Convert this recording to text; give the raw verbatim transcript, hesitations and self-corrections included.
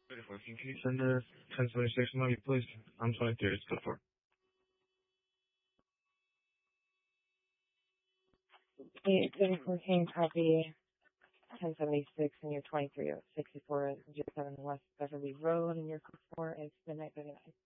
thirty-four. Can you send the ten seventy-six to me, please? I'm twenty-three. It's good for. Hey, thirty-four King copy ten seventy-six, and you're twenty-three oh sixty-four zero seven West Beverly Road, and your code four is midnight thirty-nine.